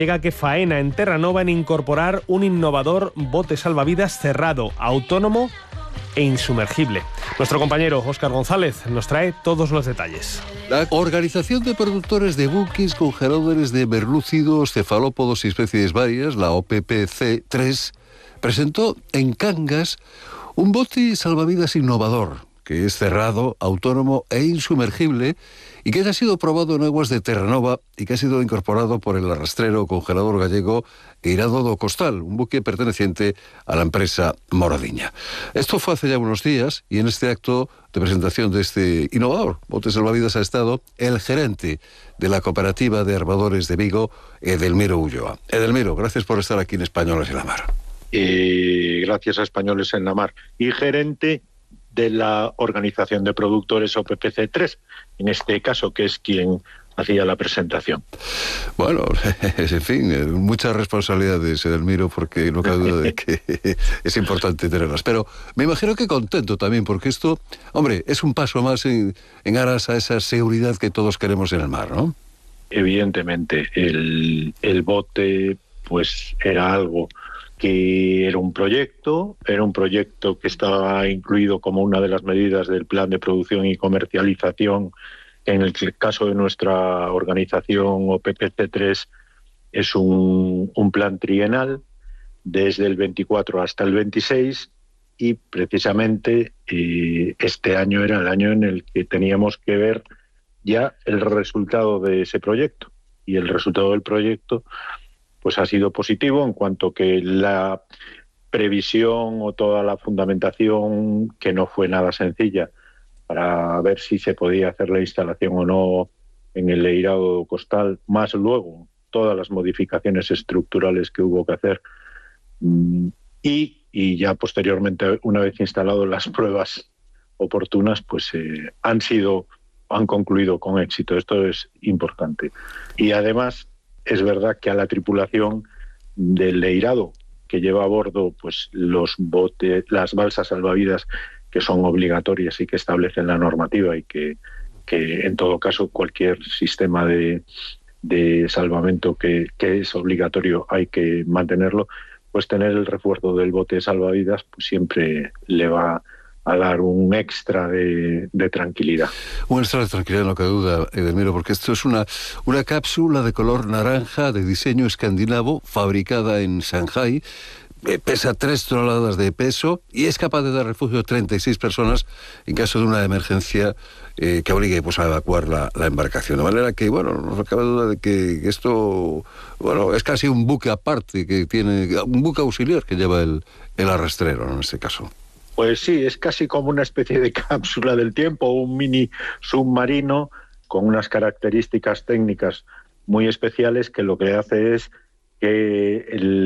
Llega que faena en Terranova en incorporar un innovador bote salvavidas cerrado, autónomo e insumergible. Nuestro compañero Óscar González nos trae todos los detalles. La Organización de Productores de Buques con Generadores de Merlúcidos, Cefalópodos y Especies Varias, la OPPC3, presentó en Cangas un bote salvavidas innovador, que es cerrado, autónomo e insumergible, y que ha sido probado en aguas de Terranova y que ha sido incorporado por el arrastrero congelador gallego Eirado do Costal, un buque perteneciente a la empresa Moradiña. Esto fue hace ya unos días, y en este acto de presentación de este innovador bote salvavidas ha estado el gerente de la Cooperativa de Armadores de Vigo, Edelmiro Ulloa. Edelmiro, gracias por estar aquí en Españoles en la Mar. Gracias a Españoles en la Mar. Y gerente de la Organización de Productores OPPC3, en este caso, que es quien hacía la presentación. Bueno, en fin, muchas responsabilidades, Edelmiro, porque no cabe duda de que es importante tenerlas. Pero me imagino que contento también, porque esto, hombre, es un paso más en aras a esa seguridad que todos queremos en el mar, ¿no? Evidentemente, el bote pues era algo que era un proyecto que estaba incluido como una de las medidas del plan de producción y comercialización. En el caso de nuestra organización OPPC3 es un plan trienal desde el 24 hasta el 26, y precisamente este año era el año en el que teníamos que ver ya el resultado de ese proyecto, y el resultado del proyecto pues ha sido positivo, en cuanto que la previsión o toda la fundamentación, que no fue nada sencilla, para ver si se podía hacer la instalación o no en el Eirado Costal, más luego todas las modificaciones estructurales que hubo que hacer, y ya posteriormente, una vez instalado las pruebas oportunas, pues han concluido con éxito. Esto es importante. Y además es verdad que a la tripulación del Eirado, que lleva a bordo pues los botes, las balsas salvavidas, que son obligatorias y que establecen la normativa, y que en todo caso cualquier sistema de salvamento que es obligatorio hay que mantenerlo, pues tener el refuerzo del bote salvavidas pues siempre le va a dar un extra de tranquilidad. Un extra de tranquilidad, no cabe duda, Edelmiro, porque esto es una cápsula de color naranja de diseño escandinavo, fabricada en Shanghái, pesa 3 toneladas de peso y es capaz de dar refugio a 36 personas en caso de una emergencia que obligue pues a evacuar la embarcación. De manera que, bueno, no cabe duda de que esto, bueno, es casi un buque aparte, que tiene un buque auxiliar que lleva el arrastrero, ¿no?, en este caso. Pues sí, es casi como una especie de cápsula del tiempo, un mini submarino con unas características técnicas muy especiales, que lo que hace es que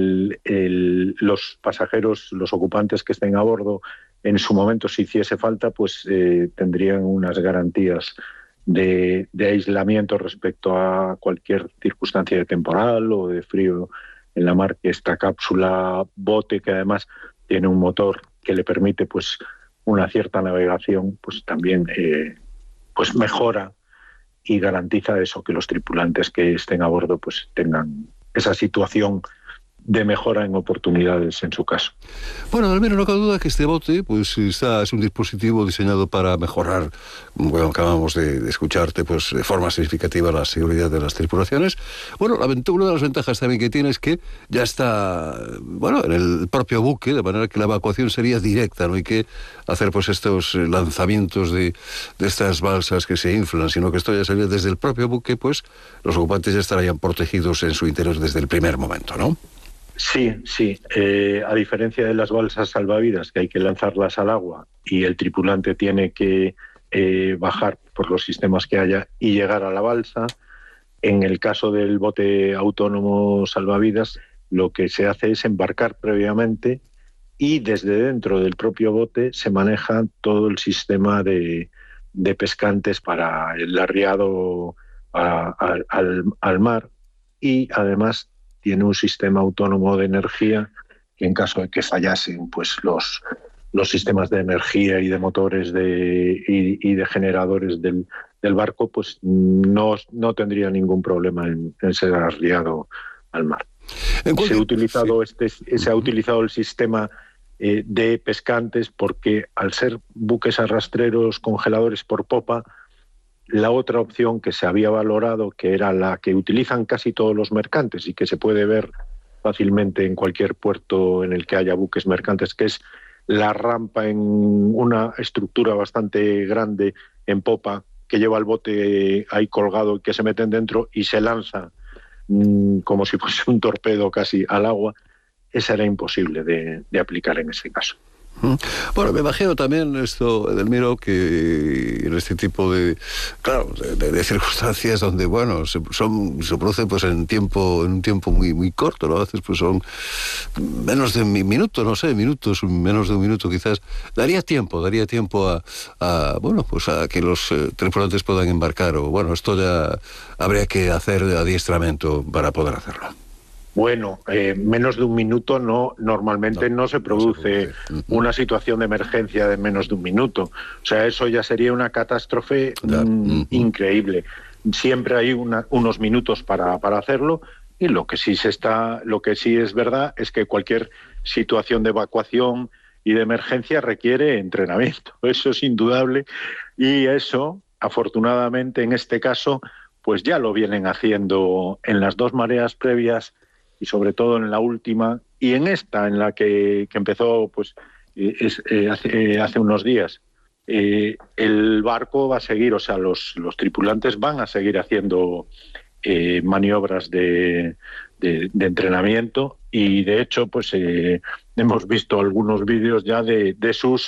los pasajeros, los ocupantes que estén a bordo, en su momento, si hiciese falta, pues tendrían unas garantías de aislamiento respecto a cualquier circunstancia de temporal o de frío en la mar, que esta cápsula bote, que además tiene un motor que le permite pues una cierta navegación, pues también pues mejora y garantiza eso, que los tripulantes que estén a bordo pues tengan esa situación de mejora en oportunidades en su caso. Bueno, al menos no cabe duda que este bote pues es un dispositivo diseñado para mejorar, bueno, acabamos de escucharte, pues de forma significativa la seguridad de las tripulaciones. Bueno, una de las ventajas también que tiene es que ya está, bueno, en el propio buque, de manera que la evacuación sería directa, no hay que hacer pues estos lanzamientos de estas balsas que se inflan, sino que esto ya sería desde el propio buque, pues los ocupantes ya estarían protegidos en su interior desde el primer momento, ¿no? Sí. A diferencia de las balsas salvavidas, que hay que lanzarlas al agua y el tripulante tiene que bajar por los sistemas que haya y llegar a la balsa, en el caso del bote autónomo salvavidas, lo que se hace es embarcar previamente, y desde dentro del propio bote se maneja todo el sistema de pescantes para el arriado al mar, y además tiene un sistema autónomo de energía que, en caso de que fallasen pues los sistemas de energía y de motores y de generadores del barco, pues no tendría ningún problema en ser arriado al mar. Se ha utilizado el sistema de pescantes porque, al ser buques arrastreros congeladores por popa, la otra opción que se había valorado, que era la que utilizan casi todos los mercantes y que se puede ver fácilmente en cualquier puerto en el que haya buques mercantes, que es la rampa en una estructura bastante grande en popa que lleva el bote ahí colgado y que se meten dentro y se lanza como si fuese un torpedo casi al agua. Esa era imposible de aplicar en ese caso. Bueno, me imagino también esto, Edelmiro, que en este tipo de circunstancias donde, bueno, se produce pues en un tiempo muy corto, ¿no? A veces pues son menos de un minuto, no sé, menos de un minuto quizás. Daría tiempo a que los tripulantes puedan embarcar, o bueno, esto ya habría que hacer adiestramiento para poder hacerlo. Bueno, menos de un minuto normalmente no se produce una situación de emergencia de menos de un minuto. O sea, eso ya sería una catástrofe increíble. Siempre hay unos minutos para hacerlo, y lo que sí es verdad es que cualquier situación de evacuación y de emergencia requiere entrenamiento. Eso es indudable, y eso, afortunadamente, en este caso, pues ya lo vienen haciendo en las dos mareas previas, y sobre todo en la última, y en esta, en la que empezó pues hace unos días. El barco va a seguir, o sea, los tripulantes van a seguir haciendo maniobras de entrenamiento, y de hecho pues hemos visto algunos vídeos ya de sus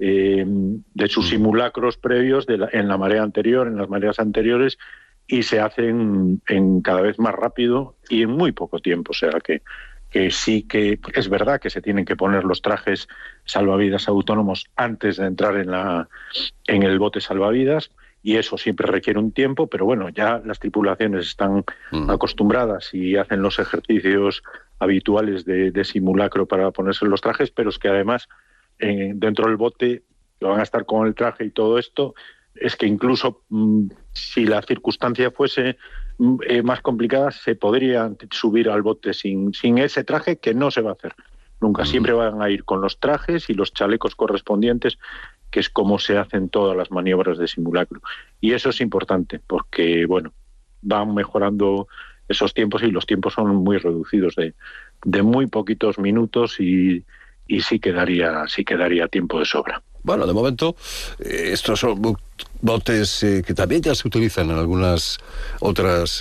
simulacros previos en la marea anterior, en las mareas anteriores, y se hacen en cada vez más rápido y en muy poco tiempo. O sea que sí que es verdad que se tienen que poner los trajes salvavidas autónomos antes de entrar en el bote salvavidas, y eso siempre requiere un tiempo, pero bueno, ya las tripulaciones están acostumbradas y hacen los ejercicios habituales de simulacro para ponerse los trajes, pero es que además dentro del bote van a estar con el traje y todo esto. Es que incluso si la circunstancia fuese más complicada, se podría subir al bote sin ese traje, que no se va a hacer nunca. Siempre van a ir con los trajes y los chalecos correspondientes, que es como se hacen todas las maniobras de simulacro. Y eso es importante porque, bueno, van mejorando esos tiempos, y los tiempos son muy reducidos, de muy poquitos minutos, y sí quedaría tiempo de sobra. Bueno, de momento, estos son botes que también ya se utilizan en algunas otras,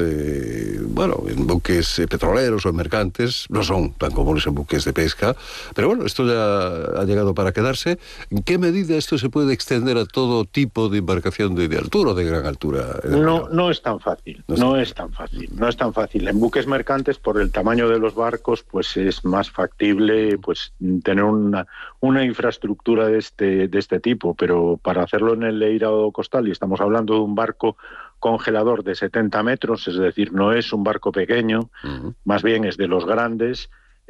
en buques petroleros o en mercantes. No son tan comunes en buques de pesca, pero bueno, esto ya ha llegado para quedarse. ¿En qué medida esto se puede extender a todo tipo de embarcación de altura o de gran altura? No es tan fácil. No es tan fácil. En buques mercantes, por el tamaño de los barcos, pues es más factible pues tener una infraestructura de este tipo, pero para hacerlo en el leirado costal, y estamos hablando de un barco congelador de 70 metros, es decir, no es un barco pequeño, más bien es de los grandes.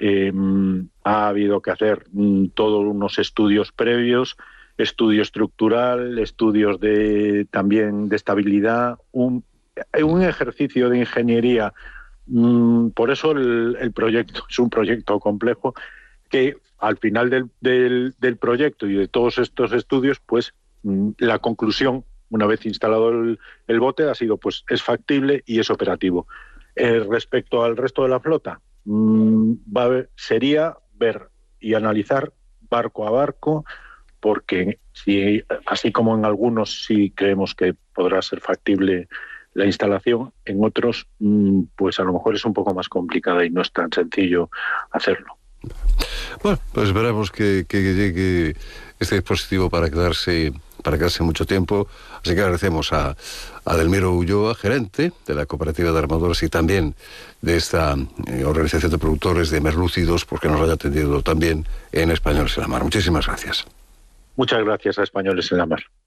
Ha habido que hacer todos unos estudios previos, estudio estructural, estudios también de estabilidad, un ejercicio de ingeniería. Por eso el proyecto es un proyecto complejo, que al final del proyecto y de todos estos estudios, pues la conclusión, una vez instalado el bote, ha sido pues es factible y es operativo. Respecto al resto de la flota, sería ver y analizar barco a barco, porque así como en algunos sí creemos que podrá ser factible la instalación, en otros pues a lo mejor es un poco más complicada y no es tan sencillo hacerlo. Bueno, pues esperamos que llegue este dispositivo para quedarse mucho tiempo. Así que agradecemos a Edelmiro Ulloa, gerente de la Cooperativa de Armadores y también de esta organización de productores de merlúcidos, porque nos haya atendido también en Españoles en la Mar. Muchísimas gracias. Muchas gracias a Españoles en la Mar.